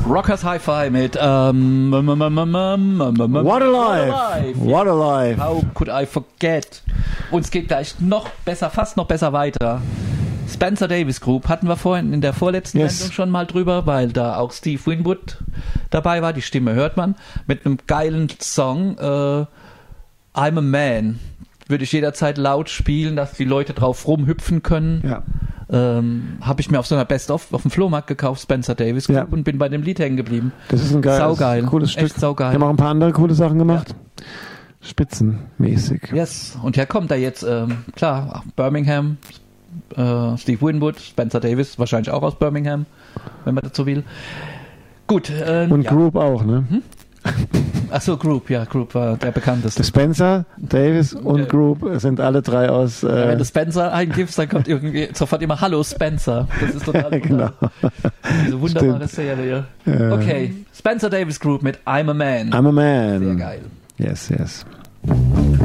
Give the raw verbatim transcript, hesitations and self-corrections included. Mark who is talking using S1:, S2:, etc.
S1: Rockers Hi-Fi mit ähm,
S2: What a Life! What a Life!
S1: How could I forget? Und es geht gleich noch besser, fast noch besser weiter. Spencer Davis Group hatten wir vorhin in der vorletzten
S2: Yes.
S1: Sendung schon mal drüber, weil da auch Steve Winwood dabei war. Die Stimme hört man. Mit einem geilen Song äh, I'm a Man. Würde ich jederzeit laut spielen, dass die Leute drauf rumhüpfen können.
S2: Ja.
S1: Ähm, habe ich mir auf so einer Best-of auf dem Flohmarkt gekauft, Spencer Davis Group,
S2: Ja.
S1: und bin bei dem Lied hängen geblieben.
S2: Das ist ein geiles,
S1: Saugeil.
S2: cooles Stück.
S1: Echt saugeil.
S2: Wir haben auch ein paar andere coole Sachen gemacht. Spitzenmäßig.
S1: Yes. Und hier kommt er jetzt, ähm, klar, Birmingham, äh, Steve Winwood, Spencer Davis, wahrscheinlich auch aus Birmingham, wenn man dazu will. Gut. Äh,
S2: Und
S1: ja.
S2: Group auch, ne?
S1: Hm? Achso, Group, ja, Group war der bekannteste.
S2: Spencer, Davis und
S1: Ja.
S2: Group sind alle drei aus...
S1: Ja,
S2: Äh,
S1: wenn du Spencer eingibst, dann kommt irgendwie sofort immer Hallo Spencer. Das ist total
S2: genau.
S1: diese wunderbare
S2: Stimmt.
S1: Serie.
S2: Äh,
S1: Okay, Spencer Davis Group mit I'm a Man.
S2: I'm a Man.
S1: Sehr geil.
S2: Yes, yes.